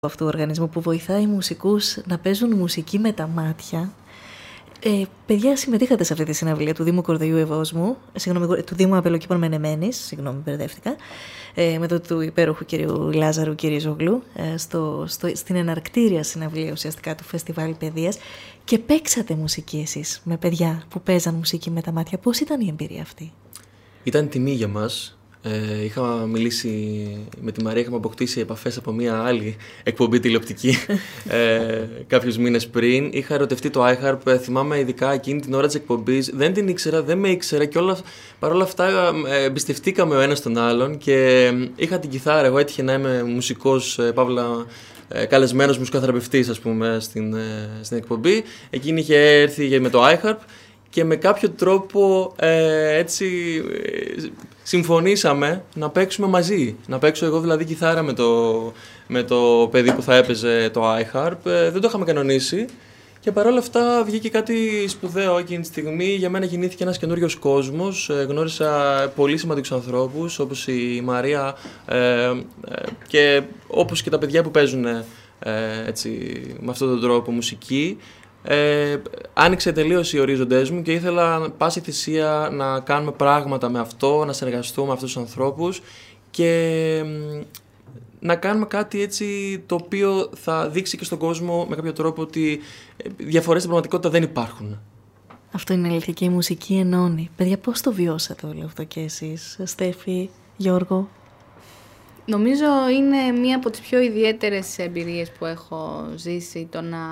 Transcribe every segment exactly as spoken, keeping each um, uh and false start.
αυτού του οργανισμού που βοηθάει μουσικούς να παίζουν μουσική με τα μάτια. Ε, παιδιά, συμμετείχατε σε αυτή τη συναυλία του Δήμου Κορδελιού Ευόσμου, συγγνώμη, του Δήμου Απελοκήπων Μενεμένης, συγγνώμη, μπερδεύτηκα, ε, με το του υπέροχου κυρίου Λάζαρου Κυριζόγλου, ε, στο, στο, στην εναρκτήρια συναυλία ουσιαστικά του Φεστιβάλ Παιδείας, και παίξατε μουσική εσείς με παιδιά που παίζαν μουσική με τα μάτια. Πώς ήταν η εμπειρία αυτή? Ήταν τιμή για μας. Ε, είχα μιλήσει με τη Μαρία, είχαμε αποκτήσει επαφές από μια άλλη εκπομπή τηλεοπτική ε, κάποιους μήνες πριν. Είχα ερωτευτεί το iHarp, θυμάμαι ειδικά εκείνη την ώρα της εκπομπής. Δεν την ήξερα, δεν με ήξερα και όλα, παρόλα αυτά ε, εμπιστευτήκαμε ο ένας τον άλλον και είχα την κιθάρα. Εγώ έτυχε να είμαι μουσικός, ε, παύλα, ε, καλεσμένος μουσικοθεραπευτής, ας πούμε, στην, ε, στην εκπομπή. Εκείνη είχε έρθει με το iHarp και με κάποιο τρόπο ε, έτσι ε, συμφωνήσαμε να παίξουμε μαζί. Να παίξω εγώ δηλαδή κιθάρα με το, με το παιδί που θα έπαιζε το iHarp. Ε, δεν το είχαμε κανονίσει και παρόλα αυτά βγήκε κάτι σπουδαίο εκείνη τη στιγμή. Για μένα γεννήθηκε ένας καινούριος κόσμος. Ε, γνώρισα πολύ σημαντικούς ανθρώπους όπως η Μαρία ε, ε, και όπως και τα παιδιά που παίζουν ε, έτσι, με αυτόν τον τρόπο μουσική. Ε, άνοιξε τελείως οι ορίζοντές μου και ήθελα πάση θυσία να κάνουμε πράγματα με αυτό, να συνεργαστούμε με αυτούς τους ανθρώπους και να κάνουμε κάτι έτσι το οποίο θα δείξει και στον κόσμο με κάποιο τρόπο ότι διαφορές στην πραγματικότητα δεν υπάρχουν. Αυτό είναι αλήθεια και η μουσική ενώνει. Παιδιά, πώς το βιώσατε όλο αυτό και εσείς, Στέφη, Γιώργο? Νομίζω είναι μία από τις πιο ιδιαίτερες εμπειρίες που έχω ζήσει, το να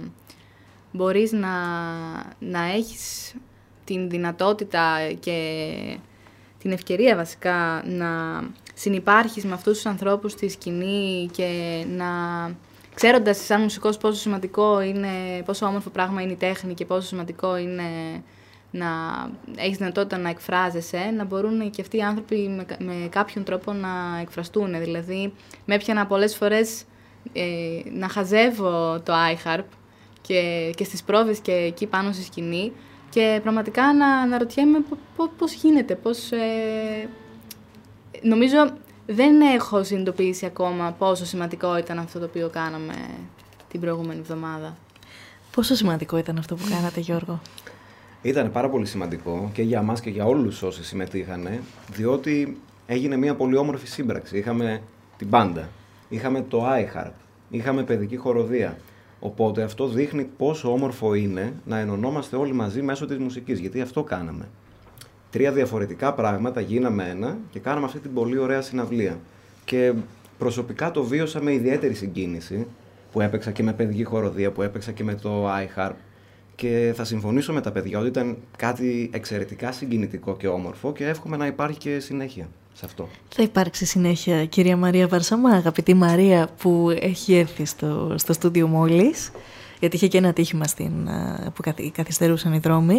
μπορείς να, να έχεις την δυνατότητα και την ευκαιρία βασικά να συνυπάρχεις με αυτούς τους ανθρώπους στη σκηνή και να ξέροντας σαν μουσικός πόσο σημαντικό είναι, πόσο όμορφο πράγμα είναι η τέχνη και πόσο σημαντικό είναι να έχεις δυνατότητα να εκφράζεσαι, να μπορούν και αυτοί οι άνθρωποι με, με κάποιον τρόπο να εκφραστούν. Δηλαδή, με έπιανα πολλές φορές ε, να χαζεύω το iHarp και, και στις πρόβες και εκεί πάνω στη σκηνή και πραγματικά να αναρωτιέμαι πώς γίνεται, πώς... Ε, νομίζω δεν έχω συνειδητοποιήσει ακόμα πόσο σημαντικό ήταν αυτό το οποίο κάναμε την προηγούμενη εβδομάδα. Πόσο σημαντικό ήταν αυτό που κάνατε, Γιώργο? Ήταν πάρα πολύ σημαντικό και για μας και για όλους όσοι συμμετείχανε, διότι έγινε μια πολύ όμορφη σύμπραξη. Είχαμε την μπάντα, είχαμε το iHarp, είχαμε παιδική χοροδία. Οπότε αυτό δείχνει πόσο όμορφο είναι να ενωνόμαστε όλοι μαζί μέσω της μουσικής, γιατί αυτό κάναμε. Τρία διαφορετικά πράγματα γίναμε ένα και κάναμε αυτή την πολύ ωραία συναυλία. Και προσωπικά το βίωσα με ιδιαίτερη συγκίνηση, που έπαιξα και με παιδική χοροδία, που έπαιξα και με το iHarp. Και θα συμφωνήσω με τα παιδιά ότι ήταν κάτι εξαιρετικά συγκινητικό και όμορφο και εύχομαι να υπάρχει και συνέχεια σε αυτό. Θα υπάρξει συνέχεια, κυρία Μαρία Βαρσαμά, αγαπητή Μαρία, που έχει έρθει στο, στο στούντιο μόλις, γιατί είχε και ένα ατύχημα στην, που καθυστερούσαν οι δρόμοι.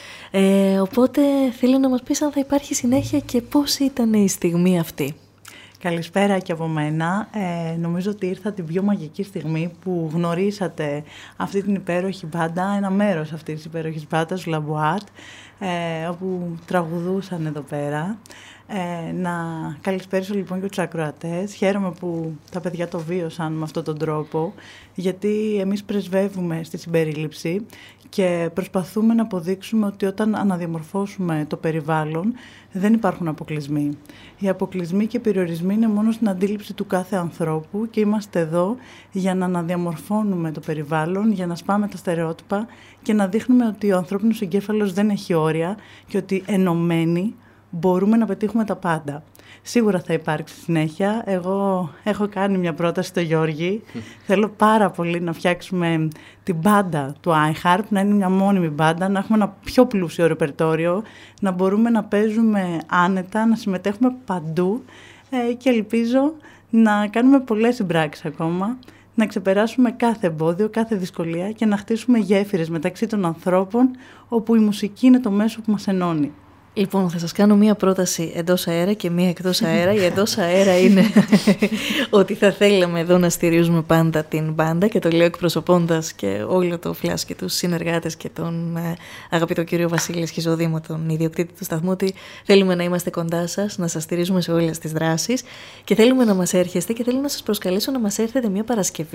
Ε, οπότε θέλω να μας πεις αν θα υπάρχει συνέχεια και πώς ήταν η στιγμή αυτή. Καλησπέρα και από μένα. Ε, νομίζω ότι ήρθα την πιο μαγική στιγμή που γνωρίσατε αυτή την υπέροχη μπάντα, ένα μέρος αυτής της υπέροχης μπάντας, Λαμπουάτ, ε, όπου τραγουδούσαν εδώ πέρα. Ε, να καλησπέρισω λοιπόν και τους ακροατές. Χαίρομαι που τα παιδιά το βίωσαν με αυτόν τον τρόπο, γιατί εμείς πρεσβεύουμε στη συμπερίληψη και προσπαθούμε να αποδείξουμε ότι όταν αναδιαμορφώσουμε το περιβάλλον δεν υπάρχουν αποκλεισμοί. Οι αποκλεισμοί και οι περιορισμοί είναι μόνο στην αντίληψη του κάθε ανθρώπου και είμαστε εδώ για να αναδιαμορφώνουμε το περιβάλλον, για να σπάμε τα στερεότυπα και να δείχνουμε ότι ο ανθρώπινος εγκέφαλος δεν έχει όρια και ότι ενωμένοι μπορούμε να πετύχουμε τα πάντα. Σίγουρα θα υπάρξει συνέχεια. Εγώ έχω κάνει μια πρόταση στο Γιώργη. Θέλω πάρα πολύ να φτιάξουμε την μπάντα του iHarp, να είναι μια μόνιμη μπάντα, να έχουμε ένα πιο πλούσιο ρεπερτόριο, να μπορούμε να παίζουμε άνετα, να συμμετέχουμε παντού ε, και ελπίζω να κάνουμε πολλές συμπράξεις ακόμα, να ξεπεράσουμε κάθε εμπόδιο, κάθε δυσκολία και να χτίσουμε γέφυρες μεταξύ των ανθρώπων, όπου η μουσική είναι το μέσο που μας ενώνει. Λοιπόν, θα σας κάνω μία πρόταση εντός αέρα και μία εκτός αέρα. Η εντός αέρα είναι ότι θα θέλαμε εδώ να στηρίζουμε πάντα την μπάντα και το λέω εκπροσωπώντας και όλο το Flash και τους συνεργάτες και τον ε, αγαπητό κύριο Βασίλη Σχιζοδήμο, τον ιδιοκτήτη του σταθμού, ότι θέλουμε να είμαστε κοντά σας, να σας στηρίζουμε σε όλες τις δράσεις και θέλουμε να μας έρχεστε και θέλω να σας προσκαλέσω να μας έρθετε μία Παρασκευή